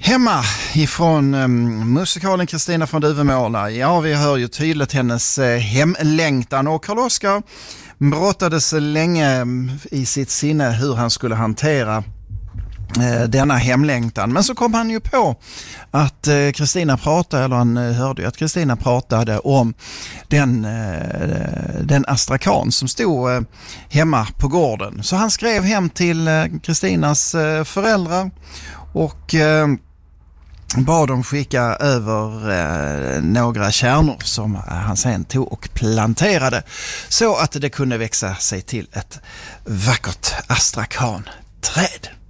Hemma ifrån musikalen Kristina från Duvemåla. Ja, vi hör ju tydligt hennes hemlängtan, och Carl-Oskar brottades länge i sitt sinne hur han skulle hantera denna hemlängtan. Men så kom han ju på att Kristina pratade, eller han hörde ju att Kristina pratade om den astrakan som stod hemma på gården. Så han skrev hem till Kristinas föräldrar och bad dem skicka över några kärnor som han sen tog och planterade så att det kunde växa sig till ett vackert astrakanträd.